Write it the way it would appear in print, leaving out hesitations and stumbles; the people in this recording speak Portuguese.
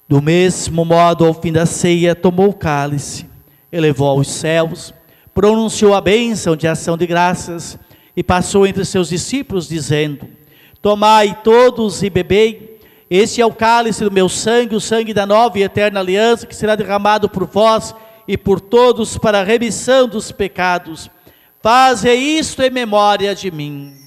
Do mesmo modo, ao fim da ceia, tomou o cálice, elevou aos céus, pronunciou a bênção de ação de graças e passou entre seus discípulos, dizendo: tomai todos e bebei, este é o cálice do meu sangue, o sangue da nova e eterna aliança, que será derramado por vós e por todos para a remissão dos pecados. Faze isto em memória de mim.